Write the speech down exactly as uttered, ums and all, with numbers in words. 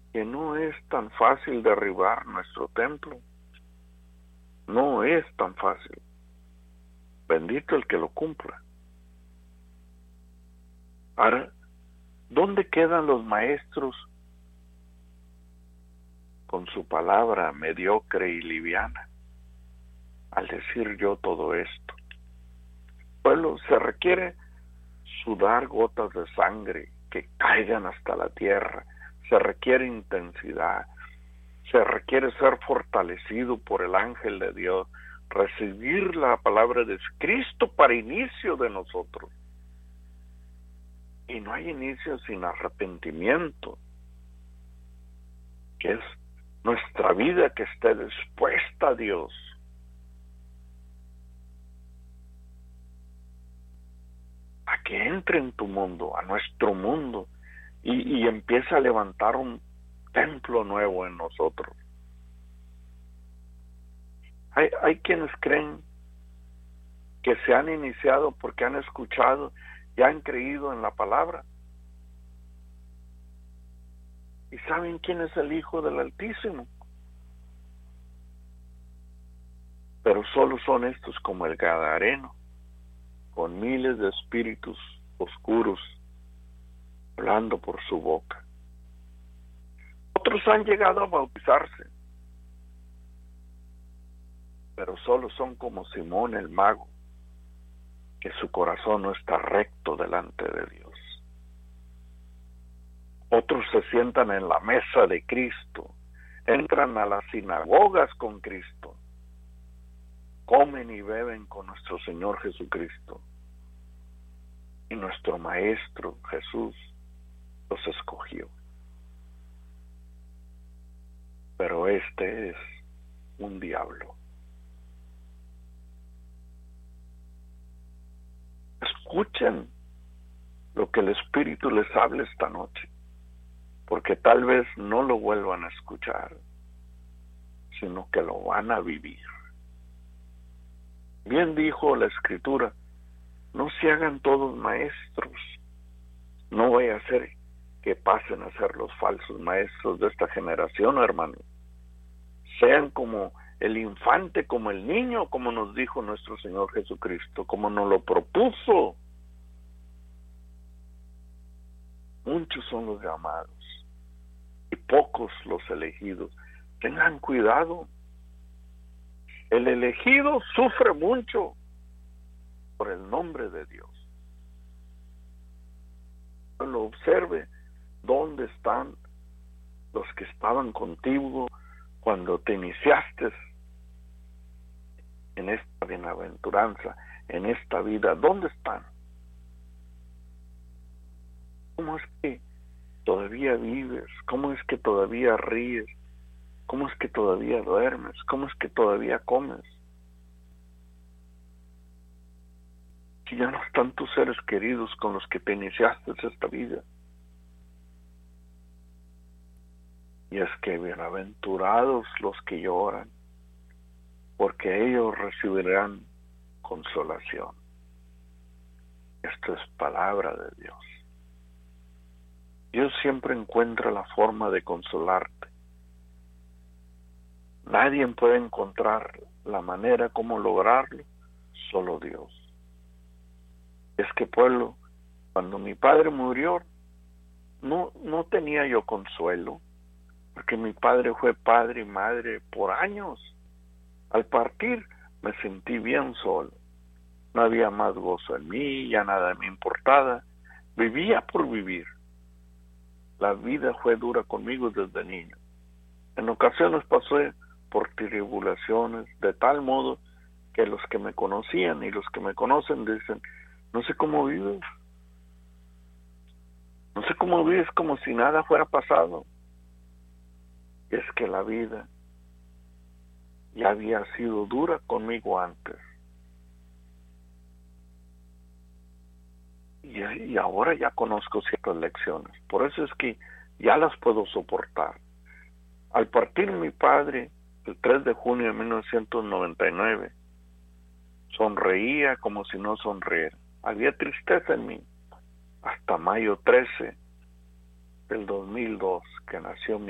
que no es tan fácil derribar nuestro templo. No es tan fácil. Bendito el que lo cumpla. Ahora, ¿dónde quedan los maestros con su palabra mediocre y liviana al decir yo todo esto? Bueno, se requiere sudar gotas de sangre que caigan hasta la tierra, se requiere intensidad, se requiere ser fortalecido por el ángel de Dios, recibir la palabra de Cristo para inicio de nosotros. Y no hay inicio sin arrepentimiento, que es nuestra vida que esté dispuesta a Dios. A que entre en tu mundo, a nuestro mundo, y, y empiece a levantar un templo nuevo en nosotros. Hay, hay quienes creen que se han iniciado porque han escuchado y han creído en la palabra. ¿Y saben quién es el Hijo del Altísimo? Pero solo son estos como el Gadareno, con miles de espíritus oscuros hablando por su boca. Otros han llegado a bautizarse, pero solo son como Simón el mago, que su corazón no está recto delante de Dios. Otros se sientan en la mesa de Cristo, entran a las sinagogas con Cristo, comen y beben con nuestro Señor Jesucristo. Y nuestro Maestro Jesús los escogió. Pero este es un diablo. Escuchen lo que el Espíritu les habla esta noche, porque tal vez no lo vuelvan a escuchar, sino que lo van a vivir. Bien dijo la Escritura, no se hagan todos maestros, no vaya a ser que pasen a ser los falsos maestros de esta generación, hermano. Sean como el infante, como el niño, como nos dijo nuestro Señor Jesucristo, como nos lo propuso. Muchos son los llamados y pocos los elegidos. Tengan cuidado. El elegido sufre mucho por el nombre de Dios. Lo observe, ¿dónde están los que estaban contigo cuando te iniciaste en esta bienaventuranza, en esta vida? ¿Dónde están? ¿Cómo es que todavía vives? ¿Cómo es que todavía ríes? ¿Cómo es que todavía duermes? ¿Cómo es que todavía comes? Si ya no están tus seres queridos con los que te iniciaste esta vida. Y es que bienaventurados los que lloran, porque ellos recibirán consolación. Esto es palabra de Dios. Dios siempre encuentra la forma de consolarte. Nadie puede encontrar la manera como lograrlo, solo Dios. Es que, pueblo, cuando mi padre murió, no, no tenía yo consuelo, porque mi padre fue padre y madre por años. Al partir me sentí bien solo. No había más gozo en mí, ya nada me importaba. Vivía por vivir. La vida fue dura conmigo desde niño. En ocasiones pasé por tribulaciones de tal modo que los que me conocían y los que me conocen dicen, no sé cómo vives. No sé cómo vives como si nada fuera pasado. Y es que la vida ya había sido dura conmigo antes. Y, y ahora ya conozco ciertas lecciones. Por eso es que ya las puedo soportar. Al partir mi padre, el tres de junio de mil novecientos noventa y nueve, sonreía como si no sonriera. Había tristeza en mí. Hasta mayo trece del dos mil dos, que nació mi